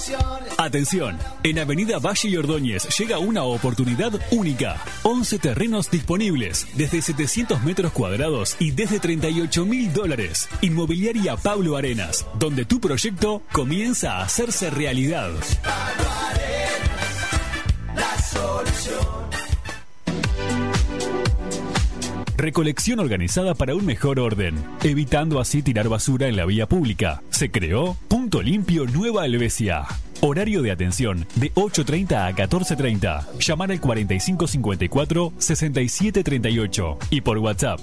Atención, en Avenida Valle y Ordóñez llega una oportunidad única. 11 terrenos disponibles, desde 700 metros cuadrados y desde $38.000. Inmobiliaria Pablo Arenas, donde tu proyecto comienza a hacerse realidad. Pablo Arenas, la solución. Recolección organizada para un mejor orden, evitando así tirar basura en la vía pública. Se creó Punto Limpio Nueva Helvecia. Horario de atención de 8:30 a 14:30. Llamar al 4554-6738 y por WhatsApp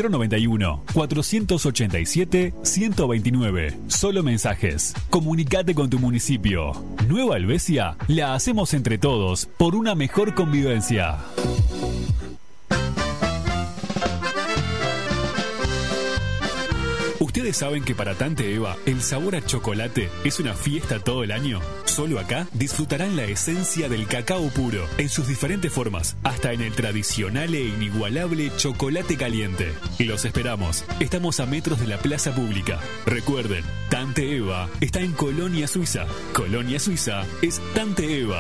091-487-129. Solo mensajes. Comunicate con tu municipio. Nueva Helvecia la hacemos entre todos por una mejor convivencia. ¿Ustedes saben que para Tante Eva el sabor a chocolate es una fiesta todo el año? Solo acá disfrutarán la esencia del cacao puro en sus diferentes formas, hasta en el tradicional e inigualable chocolate caliente. Los esperamos. Estamos a metros de la plaza pública. Recuerden, Tante Eva está en Colonia Suiza. Colonia Suiza es Tante Eva.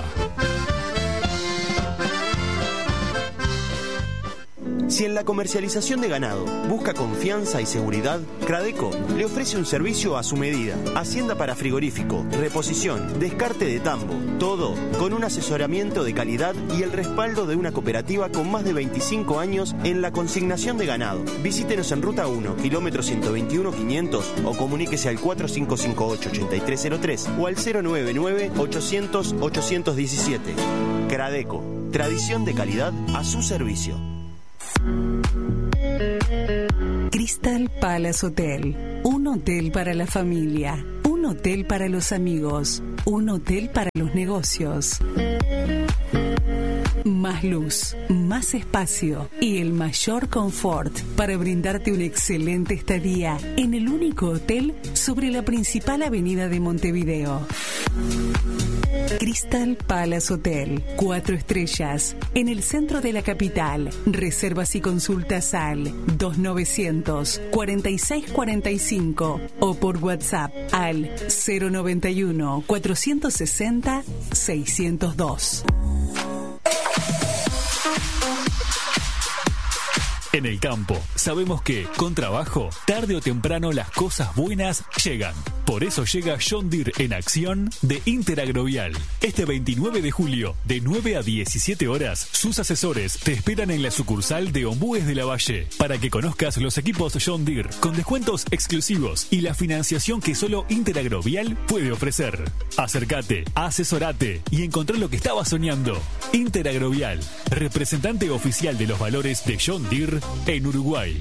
Si en la comercialización de ganado busca confianza y seguridad, Cradeco le ofrece un servicio a su medida. Hacienda para frigorífico, reposición, descarte de tambo, todo con un asesoramiento de calidad y el respaldo de una cooperativa con más de 25 años en la consignación de ganado. Visítenos en Ruta 1, kilómetro 121-500 o comuníquese al 4558-8303 o al 099-800-817. Cradeco, tradición de calidad a su servicio. Crystal Palace Hotel, un hotel para la familia, un hotel para los amigos, un hotel para los negocios. Más luz, más espacio y el mayor confort para brindarte una excelente estadía en el único hotel sobre la principal avenida de Montevideo. Crystal Palace Hotel, 4 estrellas, en el centro de la capital. Reservas y consultas al 2900-4645 o por WhatsApp al 091-460-602. En el campo, sabemos que, con trabajo, tarde o temprano las cosas buenas llegan. Por eso llega John Deere en acción de Interagrovial. Este 29 de julio, de 9 a 17 horas, sus asesores te esperan en la sucursal de Ombúes de la Valle para que conozcas los equipos John Deere con descuentos exclusivos y la financiación que solo Interagrovial puede ofrecer. Acércate, asesorate y encontrá lo que estabas soñando. Interagrovial, representante oficial de los valores de John Deere en Uruguay.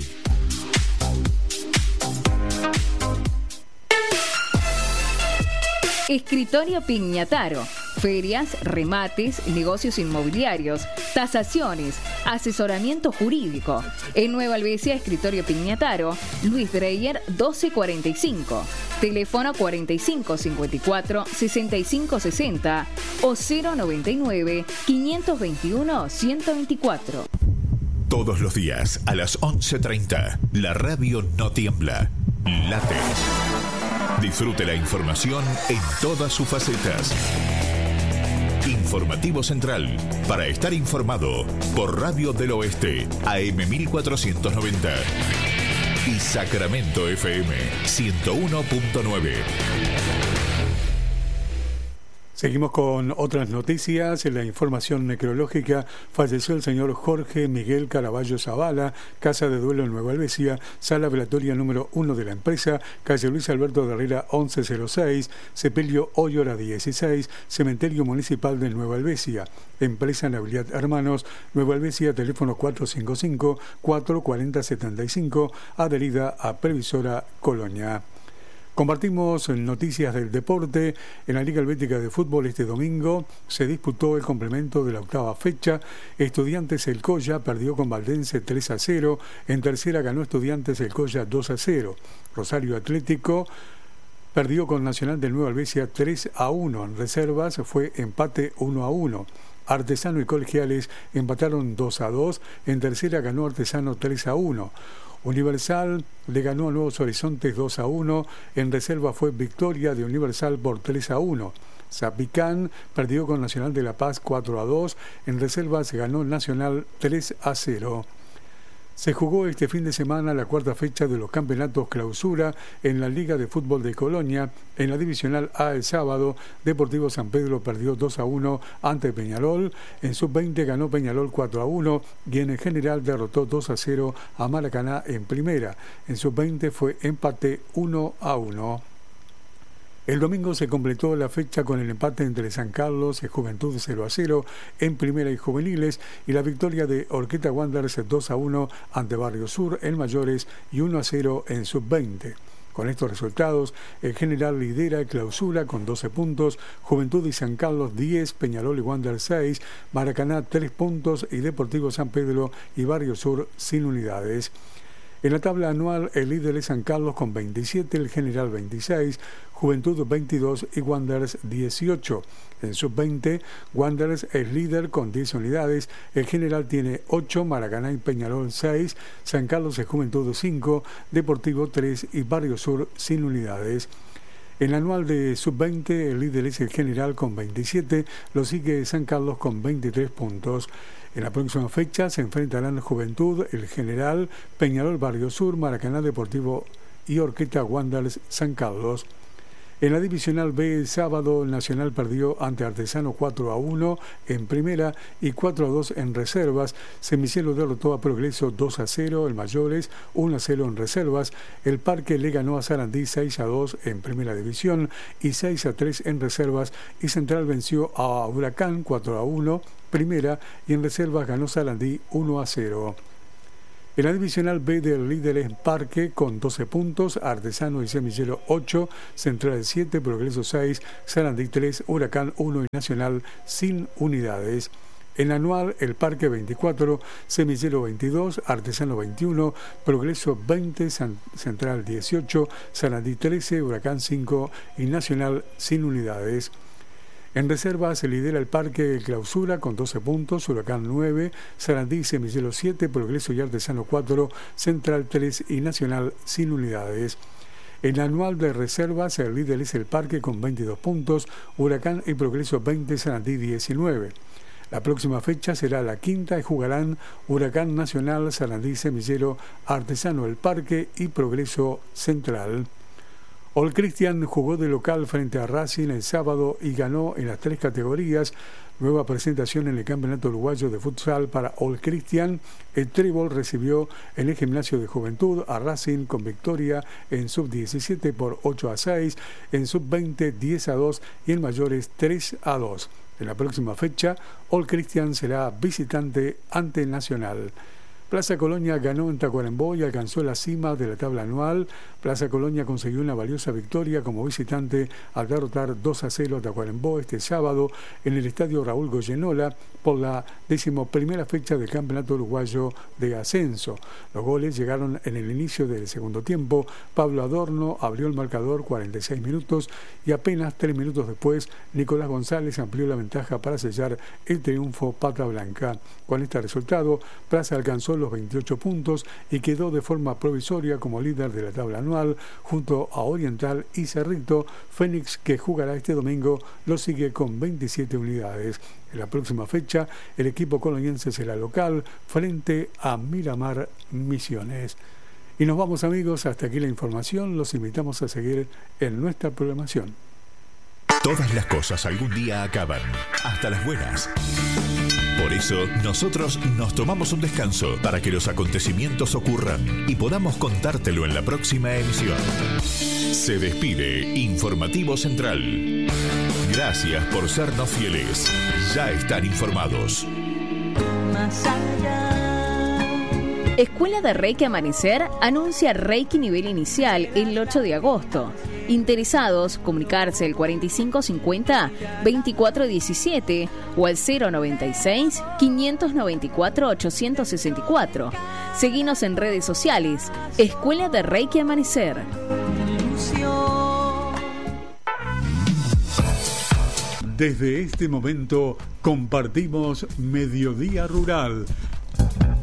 Escritorio Pignataro. Ferias, remates, negocios inmobiliarios, tasaciones, asesoramiento jurídico. En Nueva Helvecia, Escritorio Pignataro, Luis Dreyer 1245. Teléfono 4554-6560 o 099-521-124. Todos los días a las 11:30, la radio no tiembla, late. Disfrute la información en todas sus facetas. Informativo Central, para estar informado, por Radio del Oeste, AM 1490. Y Sacramento FM 101.9. Seguimos con otras noticias. En la información necrológica, falleció el señor Jorge Miguel Caraballo Zavala, Casa de Duelo en Nueva Helvecia, sala velatoria número 1 de la empresa, calle Luis Alberto de Herrera 1106, sepelio hoy hora 16, Cementerio Municipal de Nueva Helvecia. Empresa Nabilidad Hermanos, Nueva Helvecia, teléfono 455-440-75, adherida a Previsora Colonia. Compartimos noticias del deporte. En la Liga Helvética de Fútbol este domingo se disputó el complemento de la octava fecha. Estudiantes El Colla perdió con Valdense 3-0. En tercera ganó Estudiantes El Colla 2-0. Rosario Atlético perdió con Nacional de Nueva Helvecia 3-1. En reservas fue empate 1-1. Artesano y Colegiales empataron 2-2. En tercera ganó Artesano 3-1. Universal le ganó a Nuevos Horizontes 2-1. En reserva fue victoria de Universal por 3-1. Zapicán perdió con Nacional de La Paz 4-2. En reservas ganó Nacional 3-0. Se jugó este fin de semana la cuarta fecha de los campeonatos clausura en la Liga de Fútbol de Colonia. En la Divisional A el sábado, Deportivo San Pedro perdió 2-1 ante Peñarol. En sub-20 ganó Peñarol 4-1 y en el general derrotó 2-0 a Maracaná en primera. En sub-20 fue empate 1-1. El domingo se completó la fecha con el empate entre San Carlos y Juventud 0-0 en primera y juveniles y la victoria de Orqueta Wanderers 2-1 ante Barrio Sur en mayores y 1-0 en sub-20. Con estos resultados, el general lidera el clausura con 12 puntos, Juventud y San Carlos 10, Peñarol y Wanderers 6, Maracaná 3 puntos y Deportivo San Pedro y Barrio Sur sin unidades. En la tabla anual, el líder es San Carlos con 27, el general 26, Juventud 22 y Wanderers 18. En sub-20, Wanderers es líder con 10 unidades, el general tiene 8, Maracaná y Peñarol 6, San Carlos y Juventud 5, Deportivo 3 y Barrio Sur sin unidades. En el anual de sub-20, el líder es el general con 27, lo sigue San Carlos con 23 puntos. En la próxima fecha se enfrentarán Juventud, el general, Peñarol, Barrio Sur, Maracaná, Deportivo y Orqueta Wanderers San Carlos. En la Divisional B el sábado el Nacional perdió ante Artesano 4-1 en primera y 4-2 en reservas. Semicielo derrotó a Progreso 2-0 en mayores, 1-0 en reservas. El Parque le ganó a Sarandí 6-2 en primera división y 6-3 en reservas. Y Central venció a Huracán 4-1 primera y en reservas ganó Sarandí 1-0. En la Divisional B del líder es Parque con 12 puntos, Artesano y Semillero 8, Central 7, Progreso 6, Sarandí 3, Huracán 1 y Nacional sin unidades. En la anual, el Parque 24, Semillero 22, Artesano 21, Progreso 20, Central 18, Sarandí 13, Huracán 5 y Nacional sin unidades. En reserva se lidera el Parque Clausura con 12 puntos, Huracán 9, Sarandí y Semillero 7, Progreso y Artesano 4, Central 3 y Nacional sin unidades. En la anual de reservas el líder es el Parque con 22 puntos, Huracán y Progreso 20, Sarandí 19. La próxima fecha será la quinta y jugarán Huracán, Nacional, Sarandí, Semillero, Artesano, el Parque y Progreso Central. All Christian jugó de local frente a Racing el sábado y ganó en las 3 categorías. Nueva presentación en el Campeonato Uruguayo de Futsal para All Christian. El Trébol recibió en el Gimnasio de Juventud a Racing con victoria en sub-17 por 8-6, en sub-20 10-2 y en mayores 3-2. En la próxima fecha, All Christian será visitante ante Nacional. Plaza Colonia ganó en Tacuarembó y alcanzó la cima de la tabla anual. Plaza Colonia consiguió una valiosa victoria como visitante al derrotar 2-0 a Tacuarembó este sábado en el Estadio Raúl Goyenola por la 11ª fecha del Campeonato Uruguayo de Ascenso. Los goles llegaron en el inicio del segundo tiempo. Pablo Adorno abrió el marcador 46 minutos y apenas 3 minutos después Nicolás González amplió la ventaja para sellar el triunfo pata blanca. Con este resultado, Plaza alcanzó los 28 puntos y quedó de forma provisoria como líder de la tabla anual junto a Oriental y Cerrito. Fénix, que jugará este domingo, lo sigue con 27 unidades. En la próxima fecha, el equipo coloniense será local frente a Miramar Misiones. Y nos vamos, amigos, hasta aquí la información. Los invitamos a seguir en nuestra programación. Todas las cosas algún día acaban, hasta las buenas. Por eso, nosotros nos tomamos un descanso para que los acontecimientos ocurran y podamos contártelo en la próxima emisión. Se despide Informativo Central. Gracias por sernos fieles. Ya están informados. Más allá. Escuela de Reiki Amanecer anuncia Reiki nivel inicial el 8 de agosto. Interesados, comunicarse al 4550-2417 o al 096-594-864. Seguinos en redes sociales. Escuela de Reiki Amanecer. Desde este momento compartimos Mediodía Rural,